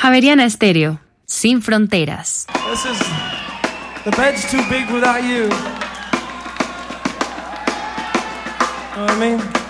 Javeriana Estéreo, sin fronteras. This is the bed's too big without you. Know what I mean?